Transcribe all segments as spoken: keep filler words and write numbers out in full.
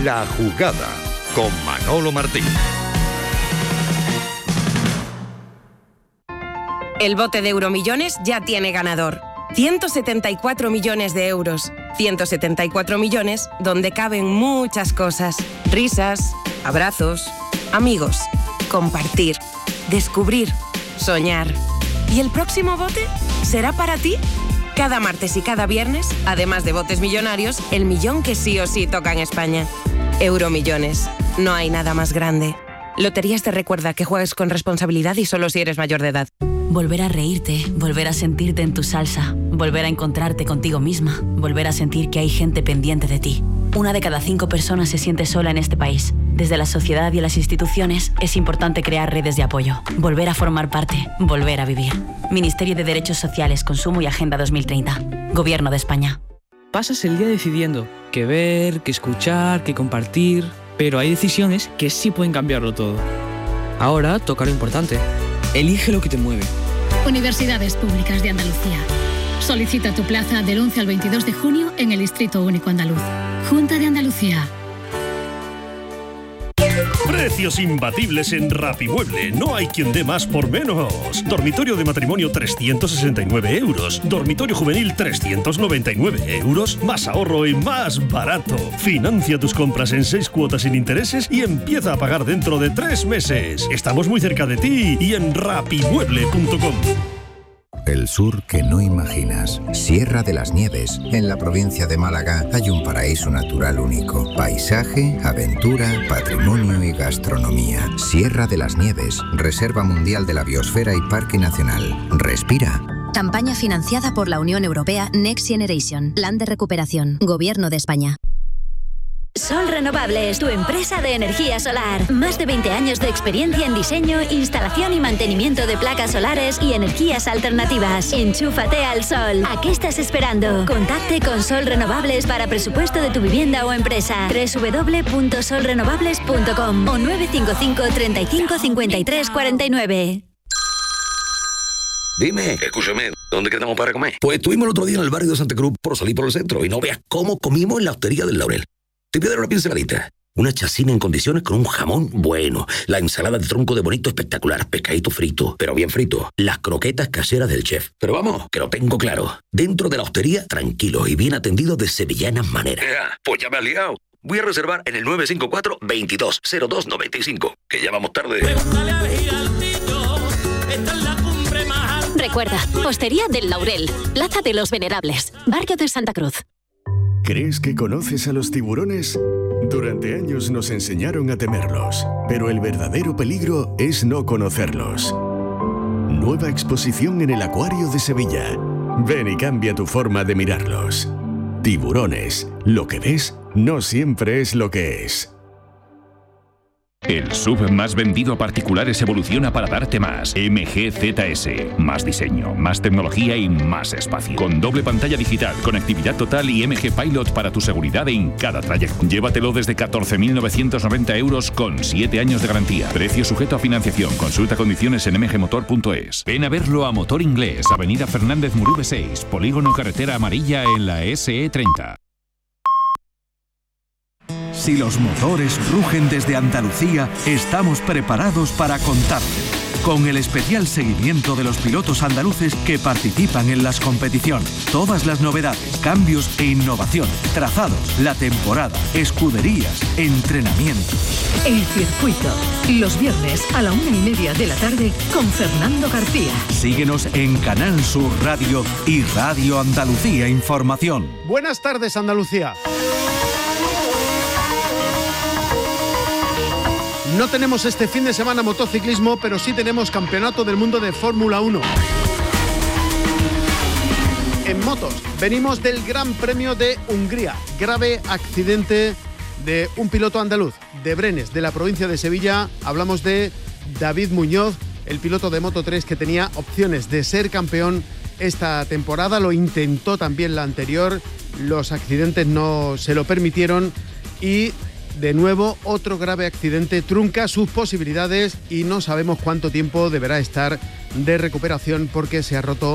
La Jugada, con Manolo Martín. El bote de Euromillones ya tiene ganador. ciento setenta y cuatro millones de euros. ciento setenta y cuatro millones donde caben muchas cosas. Risas, abrazos, amigos, compartir, descubrir, soñar. ¿Y el próximo bote será para ti? Cada martes y cada viernes, además de botes millonarios, el millón que sí o sí toca en España. Euromillones. No hay nada más grande. Loterías te recuerda que juegues con responsabilidad y solo si eres mayor de edad. Volver a reírte, volver a sentirte en tu salsa, volver a encontrarte contigo misma, volver a sentir que hay gente pendiente de ti. Una de cada cinco personas se siente sola en este país. Desde la sociedad y las instituciones es importante crear redes de apoyo, volver a formar parte, volver a vivir. Ministerio de Derechos Sociales, Consumo y Agenda dos mil treinta. Gobierno de España. Pasas el día decidiendo qué ver, qué escuchar, qué compartir, pero hay decisiones que sí pueden cambiarlo todo. Ahora toca lo importante. Elige lo que te mueve. Universidades Públicas de Andalucía. Solicita tu plaza del once al veintidós de junio en el Distrito Único Andaluz. Junta de Andalucía. Precios imbatibles en Rapimueble. No hay quien dé más por menos. Dormitorio de matrimonio trescientos sesenta y nueve euros. Dormitorio juvenil trescientos noventa y nueve euros. Más ahorro y más barato. Financia tus compras en seis cuotas sin intereses y empieza a pagar dentro de tres meses. Estamos muy cerca de ti y en rapimueble punto com. El sur que no imaginas. Sierra de las Nieves. En la provincia de Málaga hay un paraíso natural único. Paisaje, aventura, patrimonio y gastronomía. Sierra de las Nieves. Reserva Mundial de la Biosfera y Parque Nacional. Respira. Campaña financiada por la Unión Europea Next Generation. Plan de recuperación. Gobierno de España. Sol Renovables, tu empresa de energía solar. Más de veinte años de experiencia en diseño, instalación y mantenimiento de placas solares y energías alternativas. Enchúfate al sol. ¿A qué estás esperando? Contacte con Sol Renovables para presupuesto de tu vivienda o empresa. doble u doble u doble u punto sol renovables punto com o nueve cinco cinco, treinta y cinco, cincuenta y tres, cuarenta y nueve. Dime, escúchame, ¿dónde quedamos para comer? Pues estuvimos el otro día en el barrio de Santa Cruz por salir por el centro y no veas cómo comimos en la Hostería del Laurel. Te voy a dar una pinceladita. Una chacina en condiciones con un jamón bueno. La ensalada de tronco de bonito espectacular. Pescadito frito, pero bien frito. Las croquetas caseras del chef. Pero vamos, que lo tengo claro. Dentro de la hostería, tranquilo y bien atendido de sevillanas maneras. Ya, pues ya me has liado. Voy a reservar en el nueve cinco cuatro, veintidós, cero dos, noventa y cinco. Que ya vamos tarde. Recuerda, Hostería del Laurel, Plaza de los Venerables, Barrio de Santa Cruz. ¿Crees que conoces a los tiburones? Durante años nos enseñaron a temerlos, pero el verdadero peligro es no conocerlos. Nueva exposición en el Acuario de Sevilla. Ven y cambia tu forma de mirarlos. Tiburones. Lo que ves no siempre es lo que es. El S U V más vendido a particulares evoluciona para darte más. M G Z S. Más diseño, más tecnología y más espacio. Con doble pantalla digital, conectividad total y M G Pilot para tu seguridad en cada trayecto. Llévatelo desde catorce mil novecientos noventa euros con siete años de garantía. Precio sujeto a financiación. Consulta condiciones en m g motor punto es. Ven a verlo a Motor Inglés, Avenida Fernández Murube seis, Polígono Carretera Amarilla en la S E treinta. Si los motores rugen desde Andalucía, estamos preparados para contarte. Con el especial seguimiento de los pilotos andaluces que participan en las competiciones. Todas las novedades, cambios e innovaciones, trazados, la temporada, escuderías, entrenamientos. El circuito, los viernes a la una y media de la tarde con Fernando García. Síguenos en Canal Sur Radio y Radio Andalucía Información. Buenas tardes, Andalucía. No tenemos este fin de semana motociclismo, pero sí tenemos Campeonato del Mundo de Fórmula uno. En motos, venimos del Gran Premio de Hungría. Grave accidente de un piloto andaluz, de Brenes, de la provincia de Sevilla. Hablamos de David Muñoz, el piloto de Moto tres que tenía opciones de ser campeón esta temporada. Lo intentó también la anterior. Los accidentes no se lo permitieron y... de nuevo, otro grave accidente trunca sus posibilidades y no sabemos cuánto tiempo deberá estar de recuperación porque se ha roto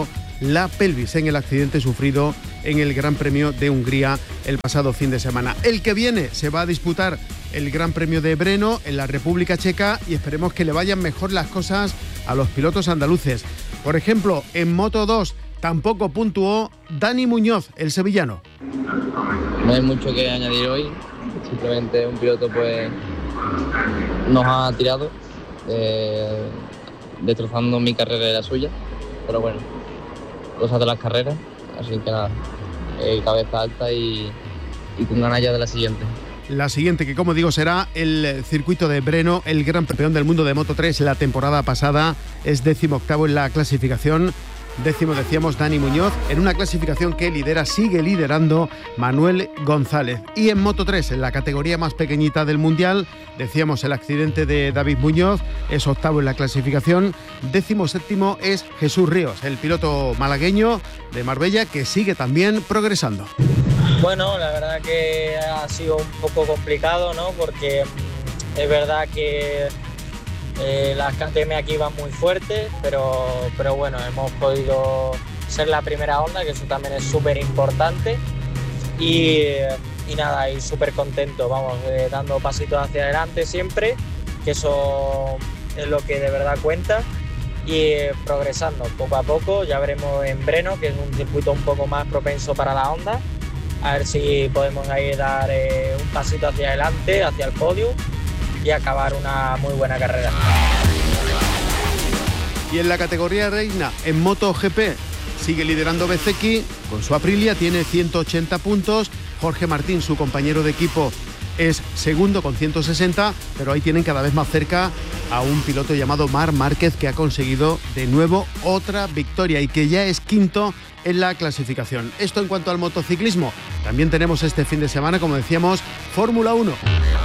la pelvis en el accidente sufrido en el Gran Premio de Hungría el pasado fin de semana. El que viene se va a disputar el Gran Premio de Brno en la República Checa y esperemos que le vayan mejor las cosas a los pilotos andaluces. Por ejemplo, en Moto dos tampoco puntuó Dani Muñoz, el sevillano. No hay mucho que añadir hoy, simplemente un piloto pues nos ha tirado, eh, destrozando mi carrera y la suya, pero bueno, cosas de las carreras, así que nada, eh, cabeza alta y, y con ganas ya de la siguiente. La siguiente, que como digo será el circuito de Brno, el gran campeón del mundo de Moto tres la temporada pasada, es décimo octavo en la clasificación. Décimo, decíamos, Dani Muñoz, en una clasificación que lidera, sigue liderando Manuel González. Y en Moto tres, en la categoría más pequeñita del Mundial, decíamos el accidente de David Muñoz, es octavo en la clasificación. Décimo séptimo es Jesús Ríos, el piloto malagueño de Marbella, que sigue también progresando. Bueno, la verdad que ha sido un poco complicado, ¿no? Porque es verdad que Eh, las K T M aquí van muy fuertes, pero, pero bueno, hemos podido ser la primera onda, que eso también es súper importante. Y, y nada, y súper contento, vamos, eh, dando pasitos hacia adelante siempre, que eso es lo que de verdad cuenta. Y eh, progresando poco a poco, ya veremos en Brno, que es un circuito un poco más propenso para la Honda, a ver si podemos ahí dar eh, un pasito hacia adelante, hacia el podio, y acabar una muy buena carrera. Y en la categoría reina, en MotoGP, sigue liderando Bezzecchi con su Aprilia, tiene ciento ochenta puntos. Jorge Martín, su compañero de equipo, es segundo con ciento sesenta, pero ahí tienen cada vez más cerca a un piloto llamado Marc Márquez, que ha conseguido de nuevo otra victoria y que ya es quinto en la clasificación. Esto en cuanto al motociclismo. También tenemos este fin de semana, como decíamos, Fórmula uno.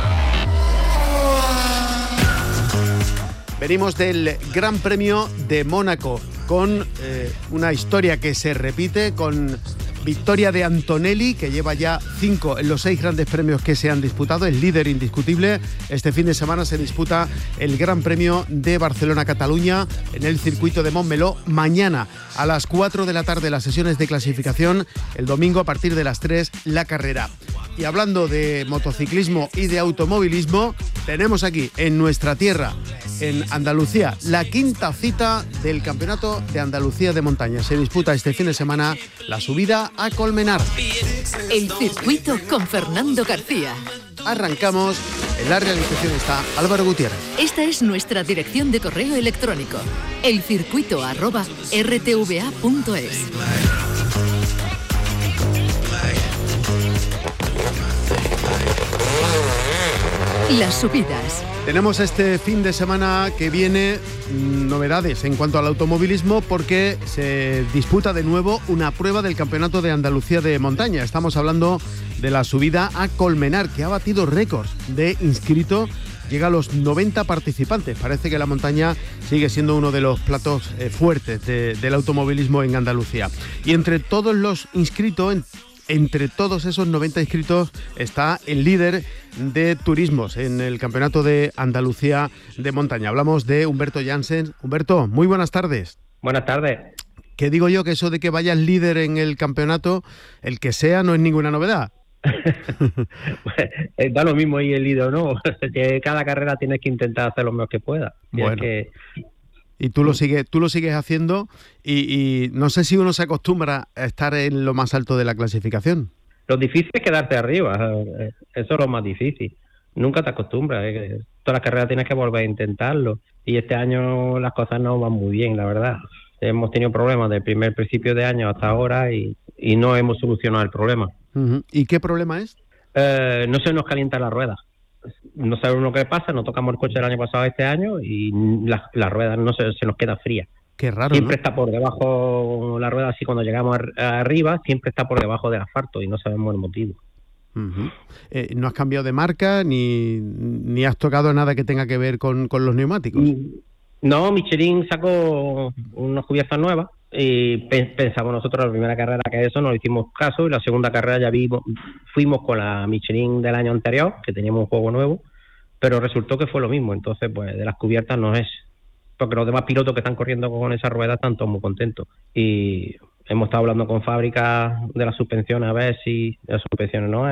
Venimos del Gran Premio de Mónaco con eh, una historia que se repite, con victoria de Antonelli, que lleva ya cinco en los seis grandes premios que se han disputado, el líder indiscutible. Este fin de semana se disputa el Gran Premio de Barcelona-Cataluña en el circuito de Montmeló. Mañana a las cuatro de la tarde las sesiones de clasificación, el domingo a partir de las tres la carrera. Y hablando de motociclismo y de automovilismo, tenemos aquí en nuestra tierra, en Andalucía, la quinta cita del Campeonato de Andalucía de Montaña. Se disputa este fin de semana la subida a Colmenar. El circuito con Fernando García. Arrancamos. En la realización está Álvaro Gutiérrez. Esta es nuestra dirección de correo electrónico, elcircuito arroba r t v a punto es. Las subidas. Tenemos este fin de semana que viene novedades en cuanto al automovilismo, porque se disputa de nuevo una prueba del Campeonato de Andalucía de Montaña. Estamos hablando de la subida a Colmenar, que ha batido récords de inscritos. Llega a los noventa participantes. Parece que la montaña sigue siendo uno de los platos eh, fuertes de, del automovilismo en Andalucía. Y entre todos los inscritos, en, entre todos esos noventa inscritos, está el líder de turismos en el Campeonato de Andalucía de Montaña. Hablamos de Humberto Janssen. Humberto, muy buenas tardes. Buenas tardes. ¿Qué digo yo? Que eso de que vayas líder en el campeonato, el que sea, no es ninguna novedad. Da lo mismo ahí el líder o no, que cada carrera tienes que intentar hacer lo mejor que puedas. Bueno. Que... Y tú lo sigues, tú lo sigues haciendo y, y no sé si uno se acostumbra a estar en lo más alto de la clasificación. Lo difícil es quedarte arriba, eso es lo más difícil. Nunca te acostumbras, ¿eh? Todas las carreras tienes que volver a intentarlo. Y este año las cosas no van muy bien, la verdad. Hemos tenido problemas del primer principio de año hasta ahora y, y no hemos solucionado el problema. Uh-huh. ¿Y qué problema es? Eh, no se nos calienta la rueda. No sabemos lo que pasa, no tocamos el coche el año pasado este año y las la ruedas no se, se nos queda fría. Qué raro, siempre ¿no? Está por debajo la rueda, así cuando llegamos a, arriba, siempre está por debajo del asfalto y no sabemos el motivo. Uh-huh. Eh, ¿No has cambiado de marca ni, ni has tocado nada que tenga que ver con, con los neumáticos? No, Michelin sacó unas cubiertas nuevas y pe- pensamos nosotros la primera carrera que eso no le hicimos caso y la segunda carrera ya vimos, fuimos con la Michelin del año anterior, que teníamos un juego nuevo, pero resultó que fue lo mismo. Entonces, pues de las cubiertas no es. porque los demás pilotos que están corriendo con esa rueda están todos muy contentos. Y hemos estado hablando con fábricas de las suspensiones a ver si las suspensiones no